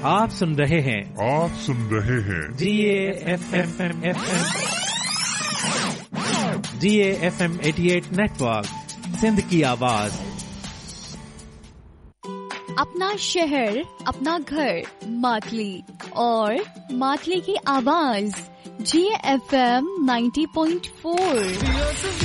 आप सुन रहे हैं GAFM 88 नेटवर्क, सिंध की आवाज। अपना शहर, अपना घर, मातली और मातली की आवाज GAFM 90.4।